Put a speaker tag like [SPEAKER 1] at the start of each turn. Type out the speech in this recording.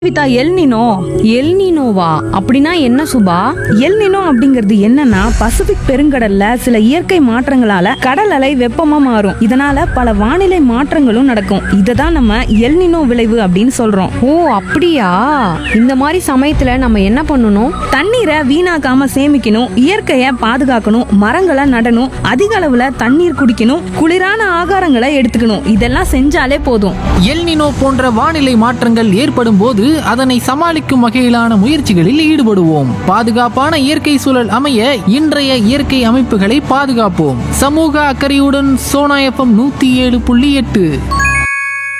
[SPEAKER 1] விதா El Niño.
[SPEAKER 2] எல்னினோவா? அப்படின்னா என்ன Subha?
[SPEAKER 1] El Niño அப்படிங்கிறது என்னன்னா, பசிபிக் பெருங்கடல்ல சில இயற்கை மாற்றங்களால கடல் அலை வெப்பமா மாறும். இதனால பல வானிலை மாற்றங்களும் நடக்கும். இததான் நம்ம எல்னினோ விளைவு அப்படின்னு சொல்றோம்.
[SPEAKER 2] ஓ அப்படியா? இந்த மாதிரி சமயத்துல நம்ம என்ன பண்ணணும்?
[SPEAKER 1] தண்ணீரை வீணாக்காம சேமிக்கணும், இயற்கையை பாதுகாக்கணும், மரங்களை நடணும், அதிக அளவுல தண்ணீர் குடிக்கணும், குளிரான ஆகாரங்களை எடுத்துக்கணும். இதெல்லாம் செஞ்சாலே போதும்.
[SPEAKER 3] எல்னினோ போன்ற வானிலை மாற்றங்கள் ஏற்படும் போது அதனை சமாளிக்கும் வகையிலான முயற்சிகளில் ஈடுபடுவோம். பாதுகாப்பான இயற்கை சூழல் அமைய இன்றைய இயற்கை அமைப்புகளை பாதுகாப்போம். சமூக அக்கறையுடன் சோனா FM 107.8.